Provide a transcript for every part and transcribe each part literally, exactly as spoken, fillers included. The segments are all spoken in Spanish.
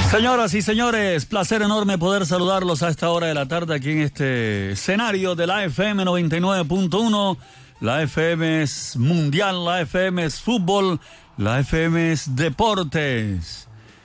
Señoras y señores, placer enorme poder saludarlos a esta hora de la tarde aquí en este escenario de la F M noventa y nueve punto uno. La F M es mundial, la F M es fútbol, la F M es deportes.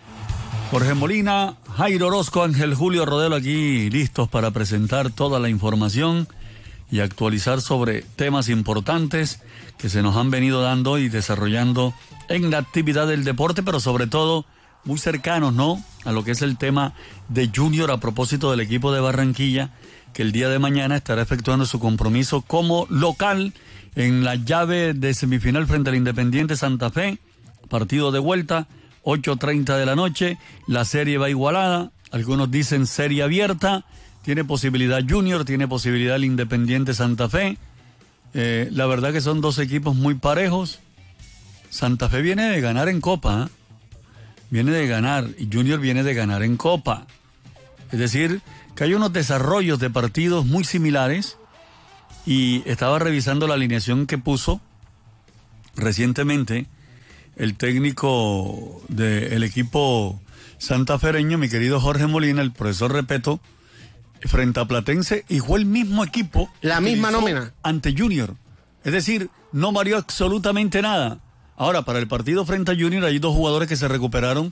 Jorge Molina, Jairo Orozco, Ángel Julio Rodelo aquí listos para presentar toda la información y actualizar sobre temas importantes que se nos han venido dando y desarrollando en la actividad del deporte, pero sobre todo muy cercanos, ¿no?, a lo que es el tema de Junior a propósito del equipo de Barranquilla, que el día de mañana estará efectuando su compromiso como local en la llave de semifinal frente al Independiente Santa Fe, partido de vuelta, ocho treinta de la noche, la serie va igualada, algunos dicen serie abierta, tiene posibilidad Junior, tiene posibilidad el Independiente Santa Fe, eh, la verdad que son dos equipos muy parejos. Santa Fe viene de ganar en Copa, ¿eh? Viene de ganar, y Junior viene de ganar en Copa. Es decir, que hay unos desarrollos de partidos muy similares, y estaba revisando la alineación que puso recientemente el técnico del equipo santafereño, mi querido Jorge Molina, el profesor Repeto, frente a Platense, y fue el mismo equipo. La misma nómina. Ante Junior. Es decir, no varió absolutamente nada. Ahora, para el partido frente a Junior hay dos jugadores que se recuperaron.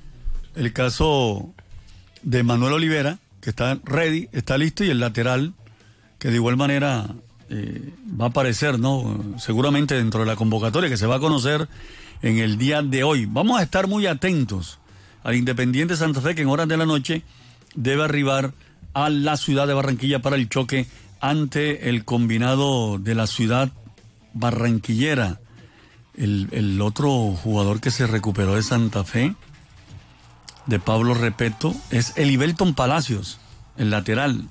El caso de Manuel Olivera, que está ready, está listo, y el lateral, que de igual manera eh, va a aparecer, ¿no?, seguramente dentro de la convocatoria que se va a conocer en el día de hoy. Vamos a estar muy atentos al Independiente Santa Fe, que en horas de la noche debe arribar a la ciudad de Barranquilla para el choque ante el combinado de la ciudad barranquillera. El, el otro jugador que se recuperó de Santa Fe, de Pablo Repeto, es Elivelton Palacios, el lateral.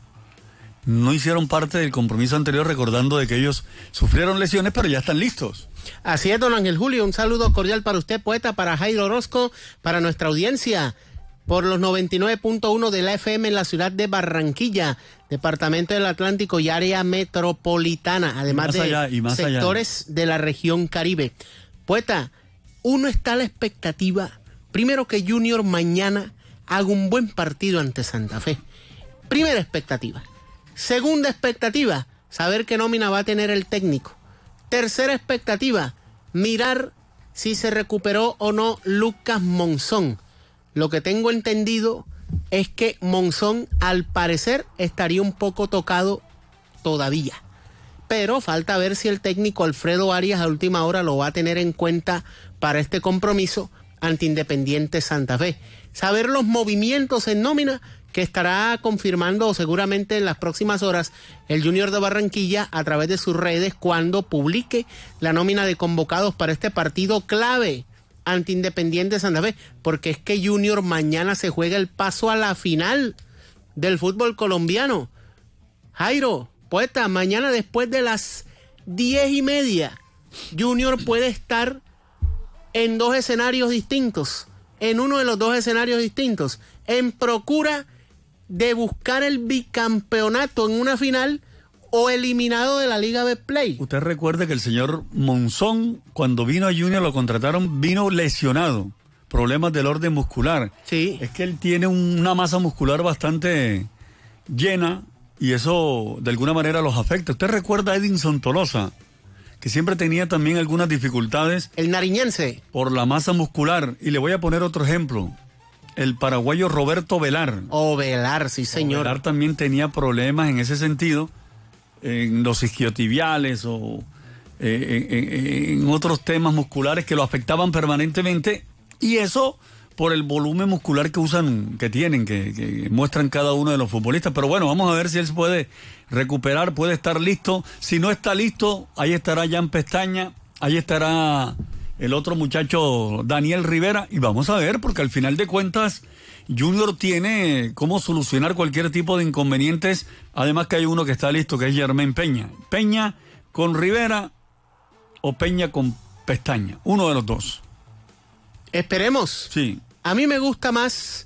No hicieron parte del compromiso anterior, recordando de que ellos sufrieron lesiones, pero ya están listos. Así es, don Ángel Julio, un saludo cordial para usted, poeta, para Jairo Orozco, para nuestra audiencia, por los noventa y nueve punto uno de la F M en la ciudad de Barranquilla, departamento del Atlántico y área metropolitana, además de allá, y más sectores allá de la región Caribe. Poeta, uno está a la expectativa, primero, que Junior mañana haga un buen partido ante Santa Fe. Primera expectativa. Segunda expectativa, saber qué nómina va a tener el técnico. Tercera expectativa, mirar si se recuperó o no Lucas Monzón. Lo que tengo entendido es que Monzón, al parecer, estaría un poco tocado todavía. Pero falta ver si el técnico Alfredo Arias a última hora lo va a tener en cuenta para este compromiso ante Independiente Santa Fe. Saber los movimientos en nómina que estará confirmando seguramente en las próximas horas el Junior de Barranquilla a través de sus redes cuando publique la nómina de convocados para este partido clave ante Independiente Santa Fe, porque es que Junior mañana se juega el paso a la final del fútbol colombiano. Jairo, poeta, mañana después de las diez y media, Junior puede estar en dos escenarios distintos, en uno de los dos escenarios distintos, en procura de buscar el bicampeonato en una final o eliminado de la Liga Betplay. Usted recuerde que el señor Monzón, cuando vino a Junior, lo contrataron, vino lesionado, problemas del orden muscular. Sí. Es que él tiene una masa muscular bastante llena y eso de alguna manera los afecta. Usted recuerda a Edinson Tolosa, que siempre tenía también algunas dificultades. El nariñense. Por la masa muscular. Y le voy a poner otro ejemplo. El paraguayo Roberto Velar. Oh, Velar, sí señor. Velar también tenía problemas en ese sentido, en los isquiotibiales o eh, en, en otros temas musculares que lo afectaban permanentemente, y eso por el volumen muscular que usan, que tienen, que, que muestran cada uno de los futbolistas. Pero bueno, vamos a ver si él se puede recuperar, puede estar listo. Si no está listo, ahí estará Jan Pestaña, ahí estará el otro muchacho Daniel Rivera, y vamos a ver, porque al final de cuentas Junior tiene cómo solucionar cualquier tipo de inconvenientes. Además que hay uno que está listo, que es Germán Peña. Peña con Rivera o Peña con Pestaña, uno de los dos. Esperemos. Sí. A mí me gusta más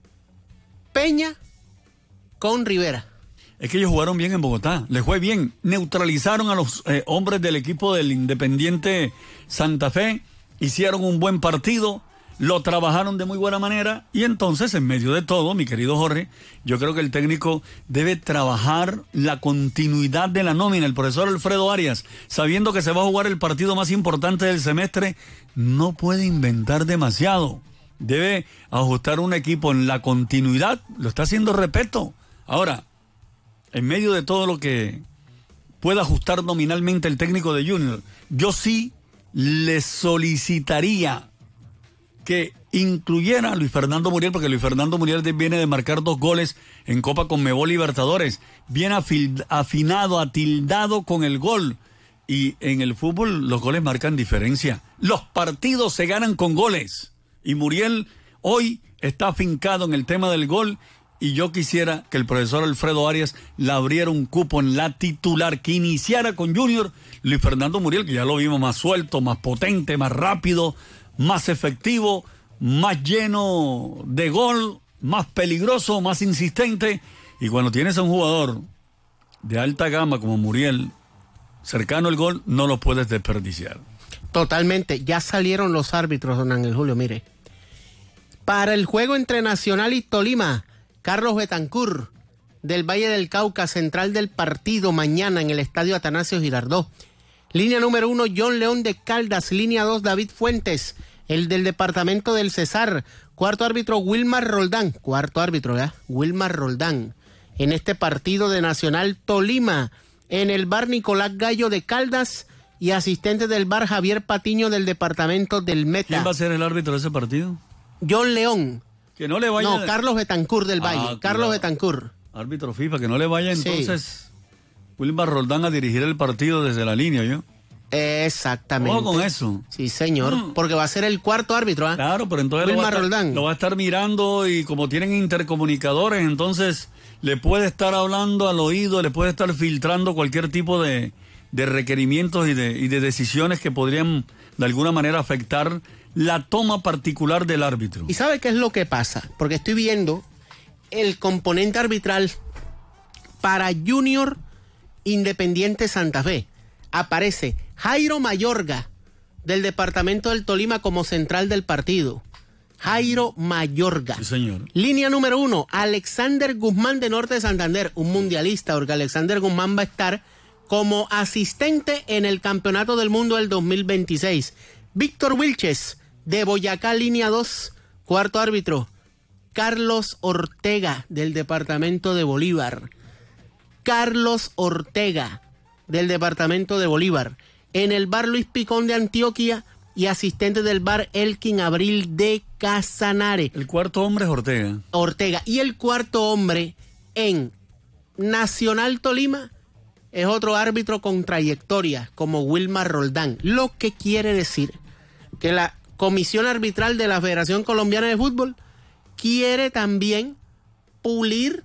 Peña con Rivera. Es que ellos jugaron bien en Bogotá, les fue bien, neutralizaron a los eh, hombres del equipo del Independiente Santa Fe, hicieron un buen partido, lo trabajaron de muy buena manera y entonces en medio de todo, mi querido Jorge, yo creo que el técnico debe trabajar la continuidad de la nómina. El profesor Alfredo Arias, sabiendo que se va a jugar el partido más importante del semestre, no puede inventar demasiado. Debe ajustar un equipo en la continuidad, lo está haciendo, repito. Ahora, en medio de todo lo que pueda ajustar nominalmente el técnico de Junior, yo sí le solicitaría que incluyera a Luis Fernando Muriel, porque Luis Fernando Muriel viene de marcar dos goles en Copa Conmebol Libertadores, bien afil, afinado, atildado con el gol, y en el fútbol los goles marcan diferencia, los partidos se ganan con goles, y Muriel hoy está afincado en el tema del gol, y yo quisiera que el profesor Alfredo Arias le abriera un cupo en la titular, que iniciara con Junior Luis Fernando Muriel, que ya lo vimos más suelto, más potente, más rápido, más efectivo, más lleno de gol, más peligroso, más insistente. Y cuando tienes a un jugador de alta gama como Muriel, cercano al gol, no lo puedes desperdiciar. Totalmente. Ya salieron los árbitros, don Ángel Julio, mire. Para el juego entre Nacional y Tolima, Carlos Betancur, del Valle del Cauca, central del partido mañana en el Estadio Atanasio Girardot. Línea número uno, John León de Caldas. Línea dos, David Fuentes, el del departamento del Cesar. Cuarto árbitro, Wilmar Roldán. Cuarto árbitro, ¿ya? Wilmar Roldán. En este partido de Nacional Tolima. En el bar, Nicolás Gallo de Caldas. Y asistente del bar, Javier Patiño, del departamento del Meta. ¿Quién va a ser el árbitro de ese partido? John León. Que no le vaya... No, Carlos Betancur del Valle. Ah, Carlos Betancur. Árbitro FIFA, que no le vaya entonces... Sí. Wilmar Roldán a dirigir el partido desde la línea, ¿yo? Exactamente. ¿Cómo con eso? Sí, señor, mm. porque va a ser el cuarto árbitro, ¿eh? Claro, pero entonces lo va, estar, lo va a estar mirando, y como tienen intercomunicadores, entonces le puede estar hablando al oído, le puede estar filtrando cualquier tipo de, de requerimientos y de, y de decisiones que podrían de alguna manera afectar la toma particular del árbitro. ¿Y sabe qué es lo que pasa? Porque estoy viendo el componente arbitral para Junior Independiente Santa Fe. Aparece Jairo Mayorga, del departamento del Tolima, como central del partido. Jairo Mayorga. Sí, señor. Línea número uno, Alexander Guzmán, de Norte de Santander, un mundialista, porque Alexander Guzmán va a estar como asistente en el Campeonato del Mundo del dos mil veintiséis. Víctor Wilches, de Boyacá, línea dos. Cuarto árbitro, Carlos Ortega, del departamento de Bolívar. Carlos Ortega, del departamento de Bolívar. En el bar, Luis Picón de Antioquia, y asistente del bar, Elkin Abril de Casanare. El cuarto hombre es Ortega. Ortega. Y el cuarto hombre en Nacional Tolima es otro árbitro con trayectoria, como Wilmar Roldán. Lo que quiere decir que la Comisión Arbitral de la Federación Colombiana de Fútbol quiere también pulir,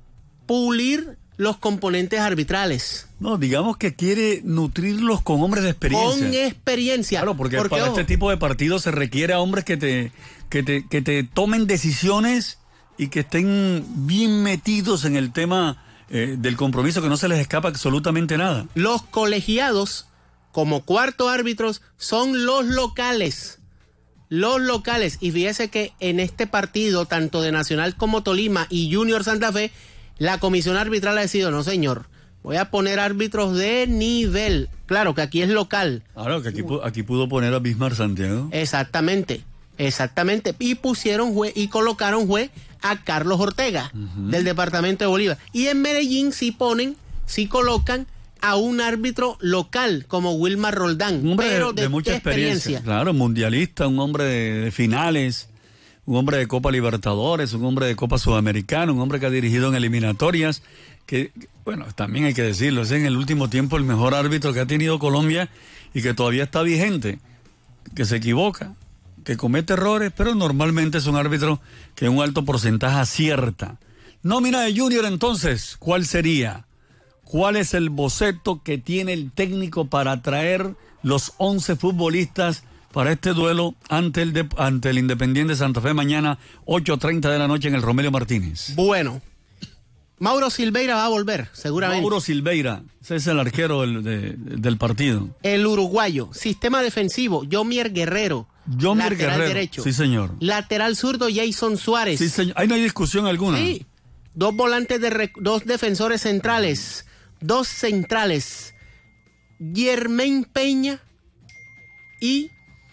pulir los componentes arbitrales. No, digamos que quiere nutrirlos con hombres de experiencia. Con experiencia. Claro, porque, porque para ojo, este tipo de partidos se requiere a hombres que te, que te, que te tomen decisiones y que estén bien metidos en el tema eh, del compromiso, que no se les escapa absolutamente nada. Los colegiados, como cuarto árbitros, son los locales. Los locales. Y fíjese que en este partido, tanto de Nacional como Tolima y Junior Santa Fe, la comisión arbitral ha decidido, no señor, voy a poner árbitros de nivel. Claro que aquí es local. Claro, que aquí, aquí pudo poner a Bismar Santiago. Exactamente, exactamente. Y pusieron juez y colocaron juez a Carlos Ortega, uh-huh, del departamento de Bolívar. Y en Medellín sí ponen, sí colocan a un árbitro local como Wilmar Roldán. Un hombre pero de, de, de mucha experiencia. experiencia. Claro, mundialista, un hombre de, de finales, un hombre de Copa Libertadores, un hombre de Copa Sudamericana, un hombre que ha dirigido en eliminatorias, que, bueno, también hay que decirlo, es en el último tiempo el mejor árbitro que ha tenido Colombia y que todavía está vigente, que se equivoca, que comete errores, pero normalmente es un árbitro que un alto porcentaje acierta. Nómina de Junior, entonces, ¿cuál sería? ¿Cuál es el boceto que tiene el técnico para traer los once futbolistas para este duelo ante el, de, ante el Independiente Santa Fe mañana, ocho treinta de la noche en el Romelio Martínez? Bueno, Mauro Silveira va a volver, seguramente. Mauro Silveira, ese es el arquero del, de, del partido. El uruguayo. Sistema defensivo, Yomier Guerrero. Yomier lateral Guerrero. derecho. Sí, señor. Lateral zurdo, Jason Suárez. Sí, señor. Ahí no hay discusión alguna. Sí. Dos volantes de rec- dos defensores centrales. Dos centrales. Yermain Peña y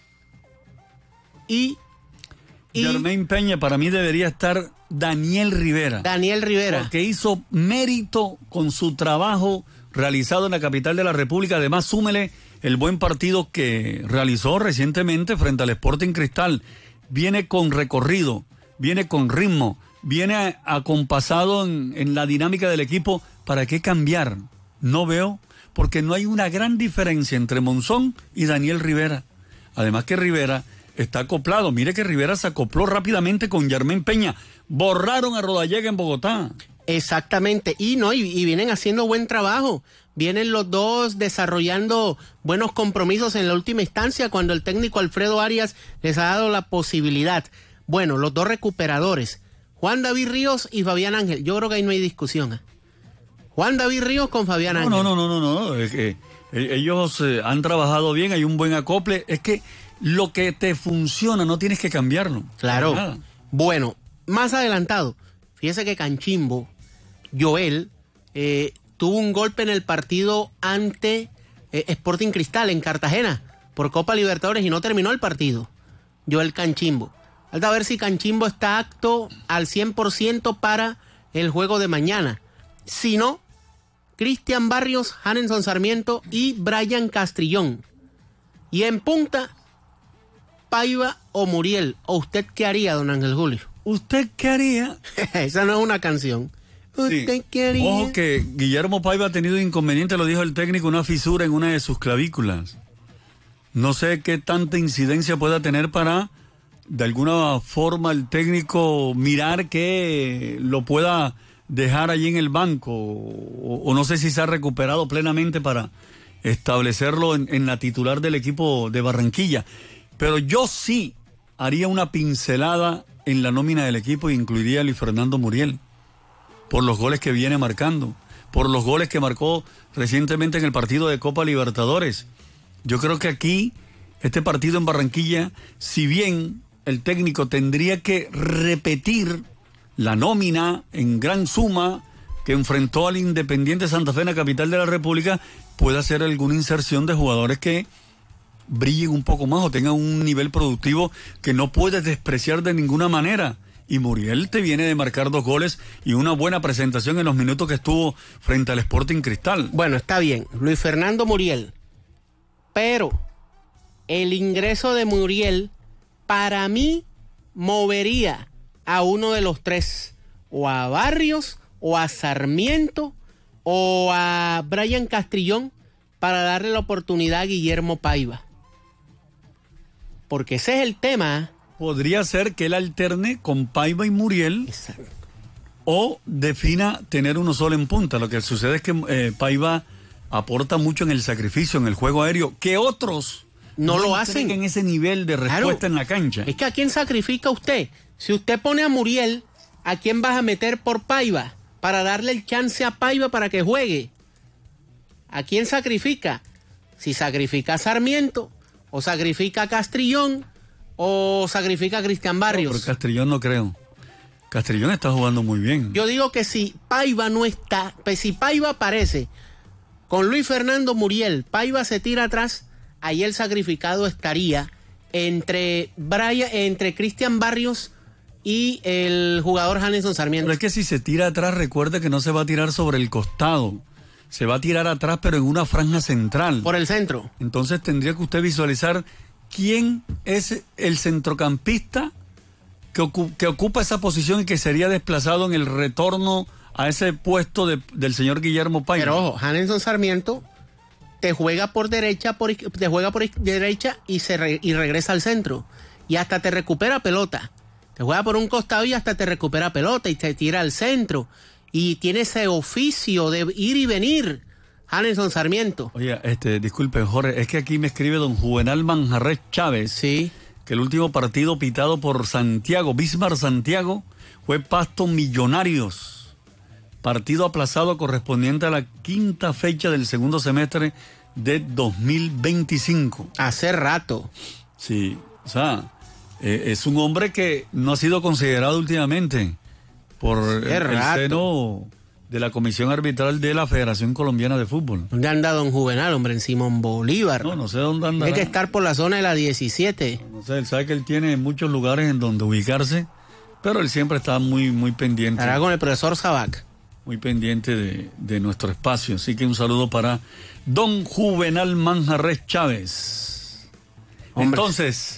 y y Yermain Peña, para mí debería estar Daniel Rivera. Daniel Rivera. Porque hizo mérito con su trabajo realizado en la capital de la República. Además, súmele el buen partido que realizó recientemente frente al Sporting Cristal. Viene con recorrido, viene con ritmo, viene acompasado en, en la dinámica del equipo. ¿Para qué cambiar? No veo, porque no hay una gran diferencia entre Monzón y Daniel Rivera. Además que Rivera está acoplado. Mire que Rivera se acopló rápidamente con Yermain Peña. Borraron a Rodallega en Bogotá. Exactamente. Y no, y, y vienen haciendo buen trabajo. Vienen los dos desarrollando buenos compromisos en la última instancia cuando el técnico Alfredo Arias les ha dado la posibilidad. Bueno, los dos recuperadores, Juan David Ríos y Fabián Ángel. Yo creo que ahí no hay discusión. ¿eh? Juan David Ríos con Fabián No, Ángel. no, no, no, no, no. Es que ellos eh, han trabajado bien, hay un buen acople. Es que lo que te funciona no tienes que cambiarlo. Claro. Nada. Bueno, más adelantado, fíjese que Canchimbo, Joel, eh, tuvo un golpe en el partido ante eh, Sporting Cristal en Cartagena por Copa Libertadores y no terminó el partido. Joel Canchimbo. Falta ver si Canchimbo está apto al cien por ciento para el juego de mañana. Si no, Cristian Barrios, Hanenson Sarmiento y Brian Castrillón. Y en punta, Paiva o Muriel. ¿O usted qué haría, don Ángel Julio? ¿Usted qué haría? Esa no es una canción. ¿Usted Sí. qué haría? Ojo que Guillermo Paiva ha tenido inconveniente, lo dijo el técnico, una fisura en una de sus clavículas. No sé qué tanta incidencia pueda tener para, de alguna forma, el técnico mirar que lo pueda dejar allí en el banco, o, o no sé si se ha recuperado plenamente para establecerlo en, en la titular del equipo de Barranquilla. Pero yo sí haría una pincelada en la nómina del equipo e incluiría a Luis Fernando Muriel, por los goles que viene marcando, por los goles que marcó recientemente en el partido de Copa Libertadores. Yo creo que aquí, este partido en Barranquilla, si bien el técnico tendría que repetir la nómina en gran suma que enfrentó al Independiente Santa Fe en la capital de la República, puede hacer alguna inserción de jugadores que brillen un poco más o tengan un nivel productivo que no puedes despreciar de ninguna manera. Y Muriel te viene de marcar dos goles y una buena presentación en los minutos que estuvo frente al Sporting Cristal. Bueno, está bien, Luis Fernando Muriel. Pero el ingreso de Muriel, para mí, movería a uno de los tres, o a Barrios, o a Sarmiento, o a Brian Castrillón, para darle la oportunidad a Guillermo Paiva. Porque ese es el tema. Podría ser que él alterne con Paiva y Muriel. Exacto. O defina tener uno solo en punta. Lo que sucede es que eh, Paiva aporta mucho en el sacrificio, en el juego aéreo, que otros no, no lo hacen en ese nivel de respuesta claro. en la cancha. Es que ¿a quién sacrifica usted? Si usted pone a Muriel, ¿a quién vas a meter por Paiva? Para darle el chance a Paiva para que juegue. ¿A quién sacrifica? Si sacrifica a Sarmiento, o sacrifica a Castrillón, o sacrifica a Cristian Barrios. No, pero Castrillón no creo. Castrillón está jugando muy bien. Yo digo que si Paiva no está, pues si Paiva aparece con Luis Fernando Muriel, Paiva se tira atrás, ahí el sacrificado estaría entre Brian, entre Cristian Barrios y el jugador Hanenson Sarmiento. Pero es que si se tira atrás, recuerde que no se va a tirar sobre el costado. Se va a tirar atrás, pero en una franja central. Por el centro. Entonces tendría que usted visualizar quién es el centrocampista que, ocu que ocupa esa posición y que sería desplazado en el retorno a ese puesto de, del señor Guillermo Paiva. Pero ojo, Hanenson Sarmiento te juega por derecha, por, te juega por derecha y, se re y regresa al centro. Y hasta te recupera pelota. Te juega por un costado y hasta te recupera pelota y te tira al centro. Y tiene ese oficio de ir y venir, Hanenson Sarmiento. Oye, este, disculpe, Jorge, es que aquí me escribe don Juvenal Manjarres Chávez. Sí. Que el último partido pitado por Santiago, Bismarck Santiago, fue Pasto Millonarios. partido aplazado correspondiente a la quinta fecha del segundo semestre de dos mil veinticinco. Hace rato. Sí, o sea, eh, es un hombre que no ha sido considerado últimamente por el, el seno de la Comisión Arbitral de la Federación Colombiana de Fútbol. ¿Dónde anda don Juvenal, hombre? En Simón Bolívar. No, no sé dónde anda. Tiene que estar por la zona de la diecisiete. No, no sé, él sabe que él tiene muchos lugares en donde ubicarse, pero él siempre está muy, muy pendiente. Estará con el profesor Sabac. Muy pendiente de, de nuestro espacio. Así que un saludo para don Juvenal Manjarres Chávez. Hombre. Entonces,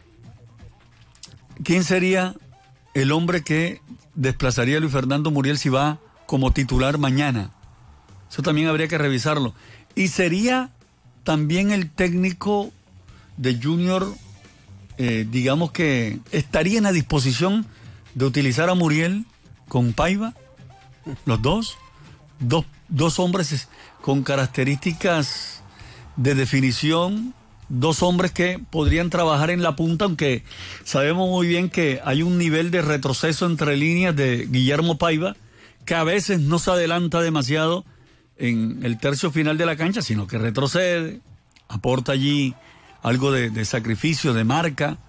¿quién sería el hombre que desplazaría a Luis Fernando Muriel si va como titular mañana? Eso también habría que revisarlo. Y sería también el técnico de Junior, eh, digamos que estaría en la disposición de utilizar a Muriel con Paiva. Los dos, dos, dos hombres con características de definición, dos hombres que podrían trabajar en la punta, aunque sabemos muy bien que hay un nivel de retroceso entre líneas de Guillermo Paiva, que a veces no se adelanta demasiado en el tercio final de la cancha, sino que retrocede, aporta allí algo de, de sacrificio, de marca,